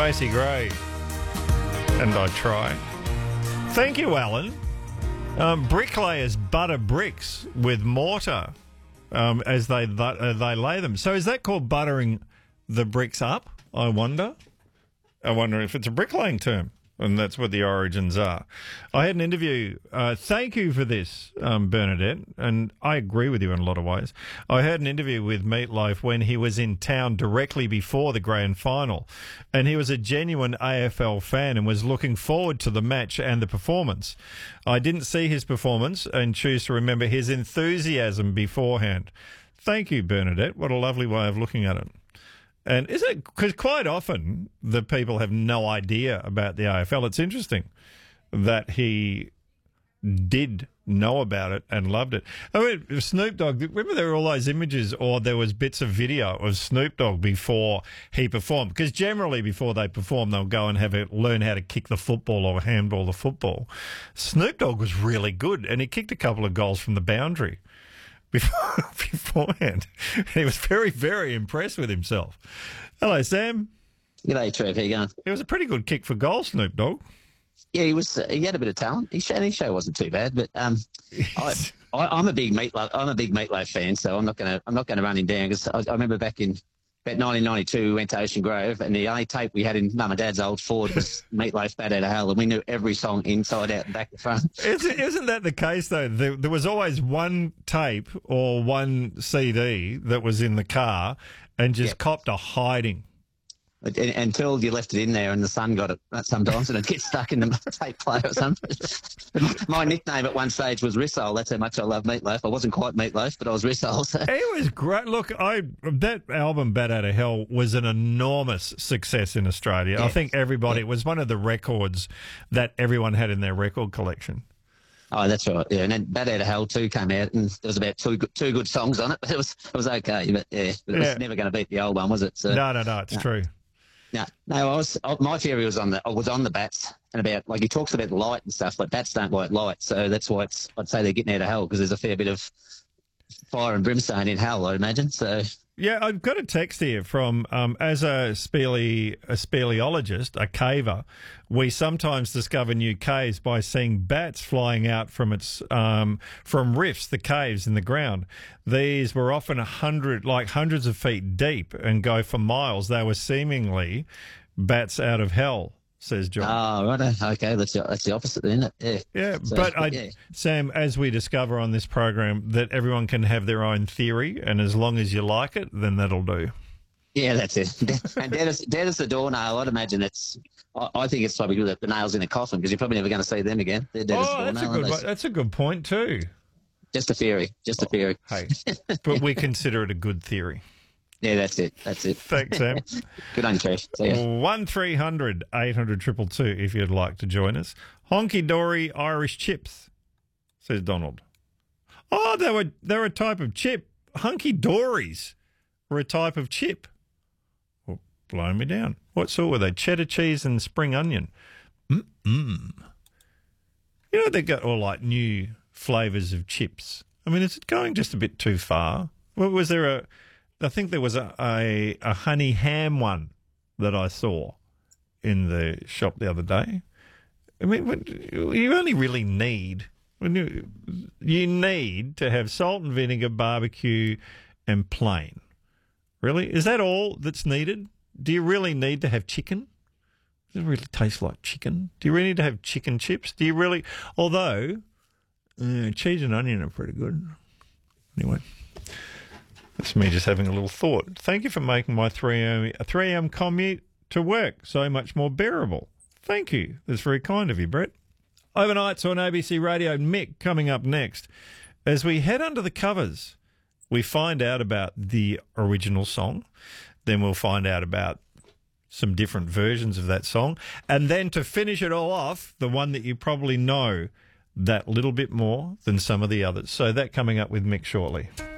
Macy Gray. And I try. Thank you, Alan. Bricklayers butter bricks with mortar as they lay them. So is that called buttering the bricks up, I wonder? I wonder if it's a bricklaying term, and that's what the origins are. I had an interview. Thank you for this, Bernadette, and I agree with you in a lot of ways. I had an interview with Meat Loaf when he was in town directly before the grand final, and he was a genuine AFL fan and was looking forward to the match and the performance. I didn't see his performance and choose to remember his enthusiasm beforehand. Thank you, Bernadette. What a lovely way of looking at it. And is it because quite often the people have no idea about the AFL? It's interesting that he did know about it and loved it. I mean, Snoop Dogg, remember there were all those images or there was bits of video of Snoop Dogg before he performed? Because generally before they perform, they'll go and learn how to kick the football or handball the football. Snoop Dogg was really good and he kicked a couple of goals from the boundary beforehand. He was very, very impressed with himself. Hello, Sam. G'day, Trev. How you going? It was a pretty good kick for goal, Snoop Dogg. Yeah, he was. He had a bit of talent. His show wasn't too bad, but I'm a big Meatloaf fan, so I'm not going to run him down because I remember back in about 1992 we went to Ocean Grove and the only tape we had in Mum and Dad's old Ford was Meatloaf Bad Out of Hell, and we knew every song inside out and back to front. Isn't that the case though? There was always one tape or one CD that was in the car and just copped a hiding. Until you left it in there and the sun got it sometimes and it gets stuck in the tape player or something. My nickname at one stage was Rissole. That's how much I love Meatloaf. I wasn't quite Meatloaf, but I was Rissole. So. It was great. Look, that album, Bad Out of Hell, was an enormous success in Australia. Yeah. I think it was one of the records that everyone had in their record collection. Oh, that's right. Yeah, and then Bad Out of Hell 2 came out, and there was about two good songs on it. But it was okay. But it was never going to beat the old one, was it? So, no, it's true. No, my theory was on the bats, and about like he talks about light and stuff. Like bats don't like light, so that's why I'd say they're getting out of hell because there's a fair bit of fire and brimstone in hell, I imagine. So yeah, I've got a text here from as a speleologist, a caver. We sometimes discover new caves by seeing bats flying out from from rifts, the caves in the ground. These were often hundreds of feet deep and go for miles. They were seemingly bats out of hell, says John. Oh, right. Okay, that's the opposite, isn't it? Yeah. So, Sam, as we discover on this program, that everyone can have their own theory, and as long as you like it, then that'll do. Yeah, that's it. And dead as the doornail, I'd imagine I think it's probably the nails in the coffin because you're probably never going to see them again. They're dead as the doornail. That's a good point too. Just a theory. Hey, but we consider it a good theory. Yeah, that's it. Thanks, Sam. Good on you, Trish. 1300 800 222 if you'd like to join us. Honky dory Irish chips, says Donald. Oh, they're a type of chip. Hunky dories were a type of chip. Well, blow me down. What sort were they? Cheddar cheese and spring onion. You know, they got all like new flavours of chips. I mean, is it going just a bit too far? Well, was there I think there was a honey ham one that I saw in the shop the other day. I mean, you only really need to have salt and vinegar, barbecue, and plain. Really? Is that all that's needed? Do you really need to have chicken? Does it really taste like chicken? Do you really need to have chicken chips? Do you really? Although, cheese and onion are pretty good. Anyway. That's me just having a little thought. Thank you for making my 3 a.m. commute to work so much more bearable. Thank you. That's very kind of you, Brett. Overnights on ABC Radio. Mick coming up next. As we head under the covers, we find out about the original song. Then we'll find out about some different versions of that song. And then to finish it all off, the one that you probably know that little bit more than some of the others. So that coming up with Mick shortly.